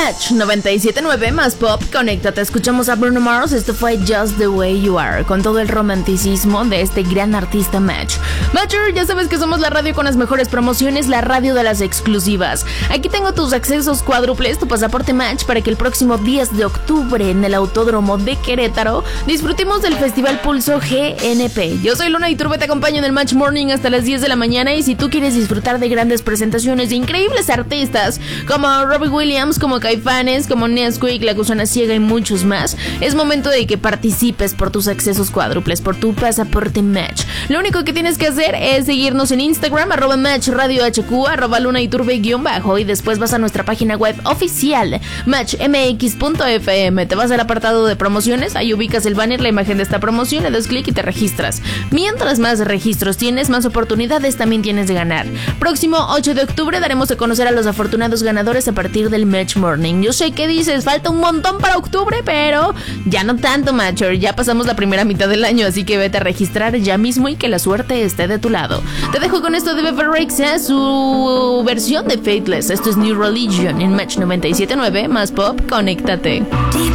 Match 97.9 más pop, conéctate, escuchamos a Bruno Mars, esto fue Just the Way You Are, con todo el romanticismo de este gran artista Match. Matcher, ya sabes que somos la radio con las mejores promociones, la radio de las exclusivas. Aquí tengo tus accesos cuádruples, tu pasaporte Match, para que el próximo 10 de octubre en el Autódromo de Querétaro disfrutemos del Festival Pulso GNP. Yo soy Luna Iturbe, te acompaño en el Match Morning hasta las 10 de la mañana, y si tú quieres disfrutar de grandes presentaciones de increíbles artistas como Robbie Williams, como Caifanes, como Nesquik, La Gusana Ciega y muchos más, es momento de que participes por tus accesos cuádruples, por tu pasaporte Match. Lo único que tienes que hacer es seguirnos en Instagram, @MatchRadioHQ, @LunaIturbe_, y después vas a nuestra página web oficial, matchmx.fm, te vas al apartado de promociones, ahí ubicas el banner, la imagen de esta promoción, le das clic y te registras. Mientras más registros tienes, más oportunidades también tienes de ganar. Próximo 8 de octubre daremos a conocer a los afortunados ganadores a partir del Match Morning. Yo sé que dices, falta un montón para octubre, pero ya no tanto, Matcher, ya pasamos la primera mitad del año, así que vete a registrar ya mismo y que la suerte esté de tu lado. Te dejo con esto de Beveraxa, su versión de Faithless. Esto es New Religion en Match 97.9 más pop, conéctate.